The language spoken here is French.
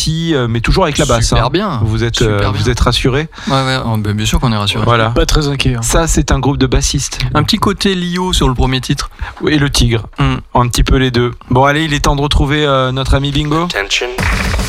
aussi, mais toujours avec la basse. Super bien. Vous êtes rassurés? Ouais, bien sûr qu'on est rassurés. Voilà. Pas très inquiet. Ça, c'est un groupe de bassistes. Un petit côté Lio sur le premier titre. Et le Tigre. Un petit peu les deux. Bon, allez, il est temps de retrouver notre ami Bingo. Attention.